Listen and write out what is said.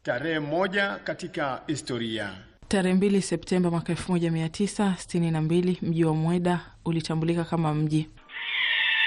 Tarehe moja katika historia. Tarehe 2 Septemba mwaka 1962 mji wa Mweda ulitambulika kama mji.